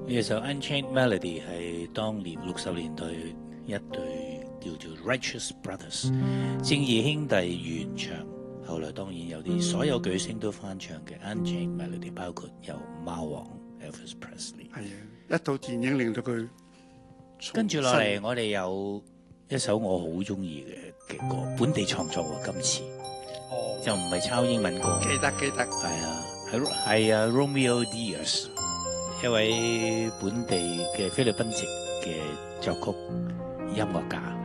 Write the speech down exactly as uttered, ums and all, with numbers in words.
呢首 Unchained Melody 係當年六十年代一對叫做 Righteous Brothers 正義兄弟原唱，後來當然有啲所有巨星都翻唱嘅 Unchained Melody， 包括有貓王 Elvis Presley。 係啊，一套電影令到佢。 跟住落嚟，我哋有一首我好中意嘅嘅歌，本地創作喎，今次。哦。就唔係抄英文歌。 記得記得。 係啊，係係啊 ，Romeo Diaz。一位本地嘅菲律賓籍嘅作曲音樂家。